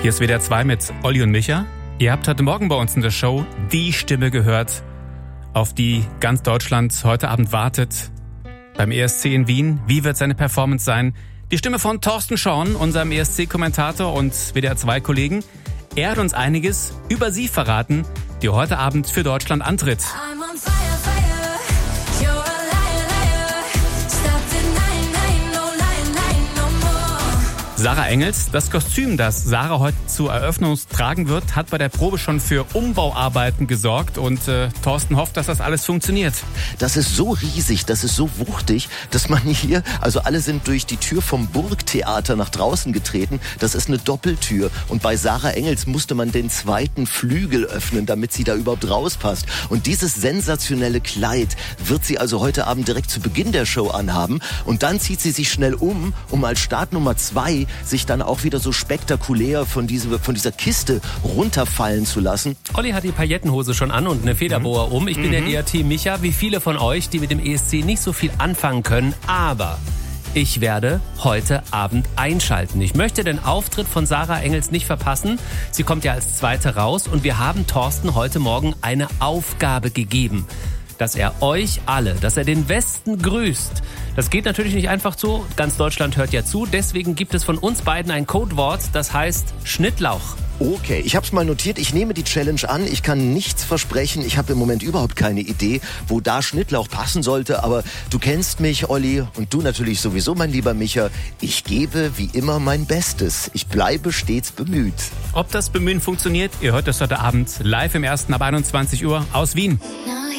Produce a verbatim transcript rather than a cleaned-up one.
Hier ist W D R zwei mit Olli und Micha. Ihr habt heute Morgen bei uns in der Show die Stimme gehört, auf die ganz Deutschland heute Abend wartet. Beim E S C in Wien. Wie wird seine Performance sein? Die Stimme von Thorsten Schorn, unserem E S C-Kommentator und W D R zwei Kollegen. Er hat uns einiges über sie verraten, die heute Abend für Deutschland antritt. Sarah Engels, das Kostüm, das Sarah heute zur Eröffnung tragen wird, hat bei der Probe schon für Umbauarbeiten gesorgt und äh, Thorsten hofft, dass das alles funktioniert. Das ist so riesig, das ist so wuchtig, dass man hier, also alle sind durch die Tür vom Burgtheater nach draußen getreten. Das ist eine Doppeltür und bei Sarah Engels musste man den zweiten Flügel öffnen, damit sie da überhaupt rauspasst. Und dieses sensationelle Kleid wird sie also heute Abend direkt zu Beginn der Show anhaben und dann zieht sie sich schnell um, um als Startnummer zwei sich dann auch wieder so spektakulär von, diese, von dieser Kiste runterfallen zu lassen. Olli hat die Paillettenhose schon an und eine Federboa mhm. um. Ich bin mhm. ja eher Team Micha, wie viele von euch, die mit dem E S C nicht so viel anfangen können. Aber ich werde heute Abend einschalten. Ich möchte den Auftritt von Sarah Engels nicht verpassen. Sie kommt ja als Zweite raus und wir haben Thorsten heute Morgen eine Aufgabe gegeben, dass er euch alle, dass er den Westen grüßt. Das geht natürlich nicht einfach zu, ganz Deutschland hört ja zu, deswegen gibt es von uns beiden ein Codewort, das heißt Schnittlauch. Okay, ich habe es mal notiert, ich nehme die Challenge an, ich kann nichts versprechen, ich habe im Moment überhaupt keine Idee, wo da Schnittlauch passen sollte, aber du kennst mich, Olli, und du natürlich sowieso, mein lieber Micha, ich gebe wie immer mein Bestes, ich bleibe stets bemüht. Ob das Bemühen funktioniert, ihr hört das heute Abend live im Ersten ab einundzwanzig Uhr aus Wien.